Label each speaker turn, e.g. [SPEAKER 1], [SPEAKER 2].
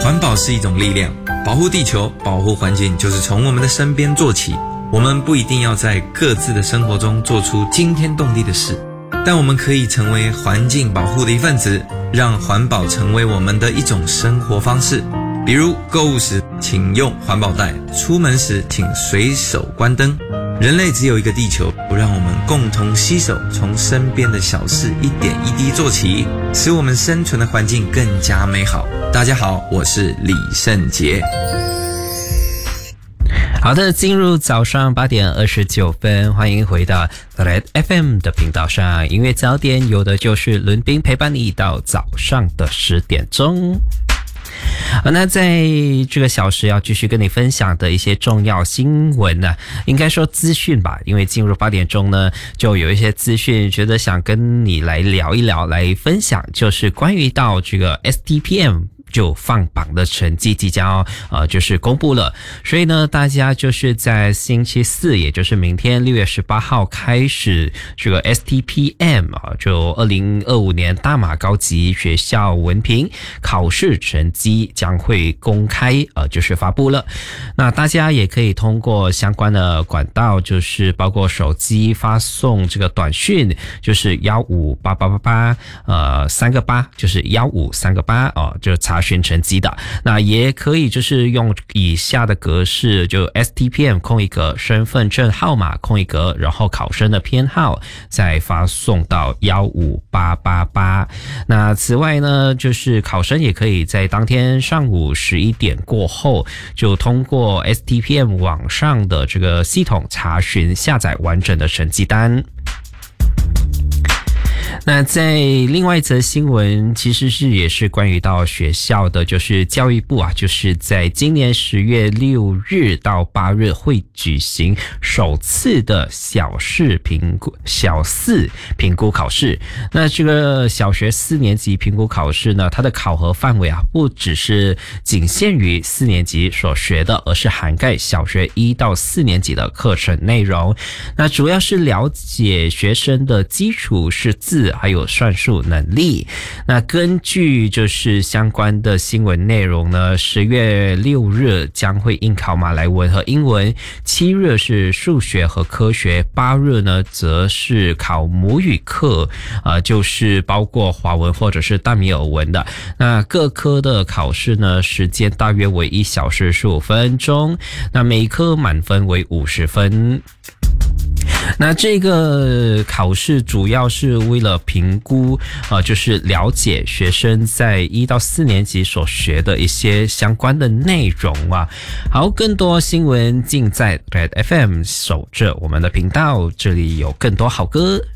[SPEAKER 1] 环保是一种力量，保护地球、保护环境，就是从我们的身边做起。我们不一定要在各自的生活中做出惊天动地的事，但我们可以成为环境保护的一份子，让环保成为我们的一种生活方式。比如购物时请用环保袋，出门时请随手关灯。人类只有一个地球，让我们共同携手，从身边的小事一点一滴做起，使我们生存的环境更加美好。大家好，我是李圣杰。
[SPEAKER 2] 好的，进入早上8点29分，欢迎回到 Red FM 的频道上，音乐早点有的就是伦宾陪伴你到早上的10点钟。好，那在这个小时要继续跟你分享的一些重要新闻呢，应该说资讯吧，因为进入8点钟呢，就有一些资讯觉得想跟你来聊一聊，来分享，就是关于到这个 STPM就放榜的成绩即将就是公布了，所以呢，大家就是在星期四，也就是明天6月18号开始，这个 STPM 就2025年大马高级学校文凭考试成绩将会公开就是发布了。那大家也可以通过相关的管道，就是包括手机发送这个短讯，就是158883个8，就是153个8就查询成绩的。那也可以就是用以下的格式，就 STPM 空一格，身份证号码空一格，然后考生的编号再发送到15888。那此外呢，就是考生也可以在当天上午11点过后，就通过 STPM 网上的这个系统查询下载完整的成绩单。那在另外一则新闻，其实也是关于到学校的，就是教育部就是在今年10月6日到8日会举行首次的小四评估考试。那这个小学4年级评估考试呢，它的考核范围不只是仅限于4年级所学的，而是涵盖小学1到4年级的课程内容。那主要是了解学生的基础识字还有算术能力。那根据就是相关的新闻内容呢，10月6日将会应考马来文和英文，7日是数学和科学，8日呢则是考母语课，就是包括华文或者是大米尔文的。那各科的考试呢，时间大约为1小时15分钟，那每科满分为50分。那这个考试主要是为了评估就是了解学生在1到4年级所学的一些相关的内容好，更多新闻尽在 Red FM， 守着我们的频道，这里有更多好歌